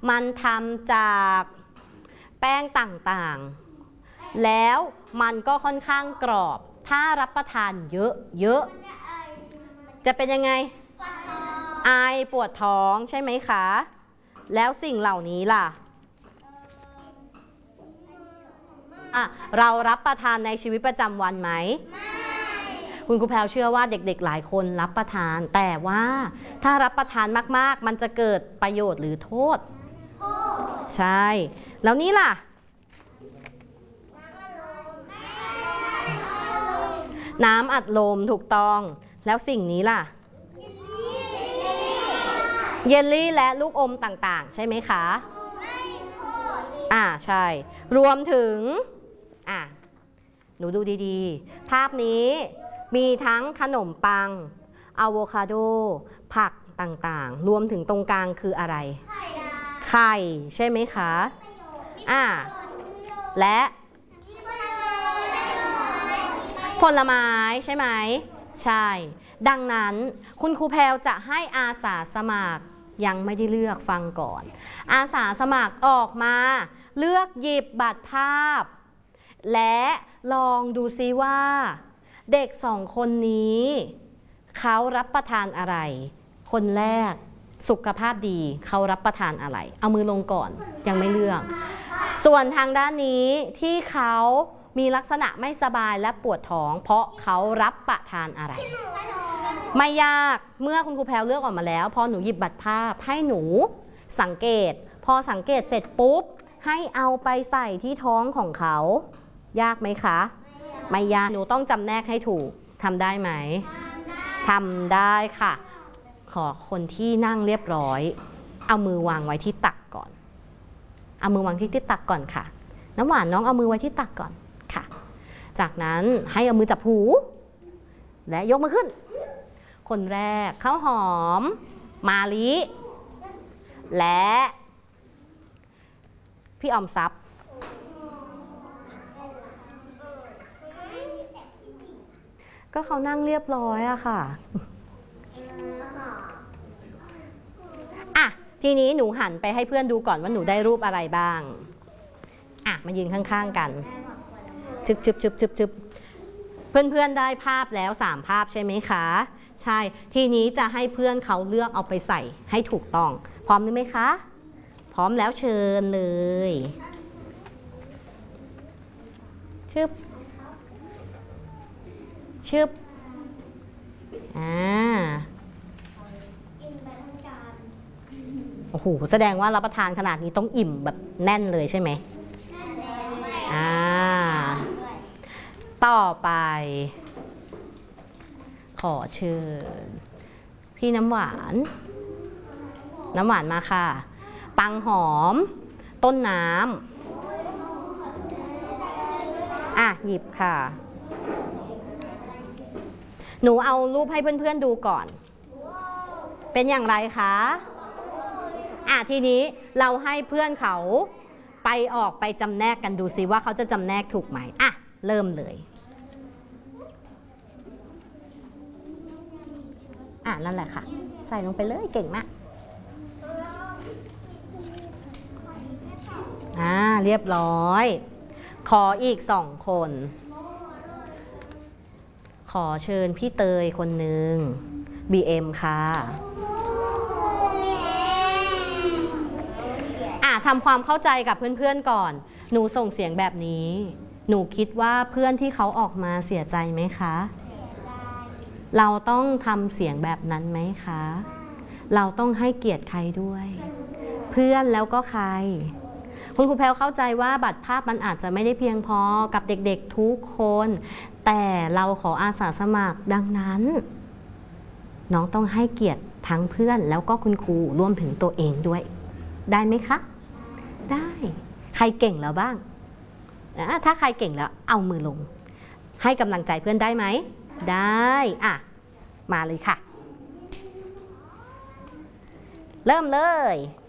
มันทำจากแป้งต่างๆแล้วมันก็ค่อนข้างกรอบถ้ารับประทานเยอะๆจะเป็นยังไงไอปวดท้องใช่ไหมคะแล้วสิ่งเหล่านี้ล่ะเรารับประทานในชีวิตประจำวันไหมคุณครูแพรวเชื่อว่าเด็กๆหลายคนรับประทานแต่ว่าถ้ารับประทานมากๆมันจะเกิดประโยชน์หรือโทษใช่แล้วนี่ล่ะน้ำอัดลมถูกต้องแล้วสิ่งนี้ล่ะเยลลี่และลูกอมต่างๆใช่ไหมคะใช่รวมถึงหนูดูดีๆภาพนี้มีทั้งขนมปังอะโวคาโดผักต่างๆรวมถึงตรงกลางคืออะไรไข่ใช่ไหมคะและผลไม้ใช่ไหมใช่ดังนั้นคุณครูแพรวจะให้อาสาสมัครยังไม่ได้เลือกฟังก่อนอาสาสมัครออกมาเลือกหยิบบัตรภาพและลองดูซิว่าเด็กสองคนนี้เขารับประทานอะไรคนแรกสุขภาพดีเขารับประทานอะไรเอามือลงก่อนยังไม่เลือกส่วนทางด้านนี้ที่เขามีลักษณะไม่สบายและปวดท้องเพราะเขารับประทานอะไรไม่ยากเมื่อคุณครูแพรวเลือกออกมาแล้วพอหนูหยิบบัตรภาพให้หนูสังเกตพอสังเกตเสร็จปุ๊บให้เอาไปใส่ที่ท้องของเขายากไหมคะไม่ยากหนูต้องจำแนกให้ถูกทำได้ไหมทำได้ค่ะขอคนที่นั่งเรียบร้อยเอามือวางไว้ที่ตักก่อนเอามือวางที่ตักก่อนค่ะน้ำหวานน้องเอามือไว้ที่ตักก่อนค่ะจากนั้นให้เอามือจับหูและยกมือขึ้นคนแรกข้าวหอมมาลิและพี่ออมทรัพย์ก็เขานั่งเรียบร้อยอะค่ะทีนี้หนูหันไปให้เพื่อนดูก่อนว่าหนูได้รูปอะไรบ้างมายืนข้างๆกันจึบเพื่อนๆได้ภาพแล้ว3ภาพใช่ไหมคะใช่ทีนี้จะให้เพื่อนเขาเลือกเอาไปใส่ให้ถูกต้องพร้อมหรือไม่คะพร้อมแล้วเชิญเลยชึบโอ้โหแสดงว่ารับประทานขนาดนี้ต้องอิ่มแบบแน่นเลยใช่ไหมต่อไปขอเชิญพี่น้ำหวานมาค่ะปังหอมต้นน้ำหยิบค่ะหนูเอารูปให้เพื่อนๆดูก่อนเป็นอย่างไรคะทีนี้เราให้เพื่อนเขาไปออกไปจำแนกกันดูซิว่าเขาจะจำแนกถูกไหมเริ่มเลยนั่นแหละค่ะใส่ลงไปเลยเก่งมากเรียบร้อยขออีก2 คนขอเชิญพี่เตยคนหนึ่ง BM ค่ะทำความเข้าใจกับเพื่อนๆก่อนหนูส่งเสียงแบบนี้หนูคิดว่าเพื่อนที่เขาออกมาเสียใจไหมคะเราต้องทำเสียงแบบนั้นไหมคะเราต้องให้เกียรติใครด้วยเพื่อนแล้วก็ใครคุณครูแพรวเข้าใจว่าบัตรภาพมันอาจจะไม่ได้เพียงพอกับเด็กๆทุกคนแต่เราขออาสาสมัครดังนั้นน้องต้องให้เกียรติทั้งเพื่อนแล้วก็คุณครูรวมถึงตัวเองด้วยได้ไหมคะได้ใครเก่งแล้วบ้างถ้าใครเก่งแล้วเอามือลงให้กำลังใจเพื่อนได้ไหมได้มาเลยค่ะเริ่มเลย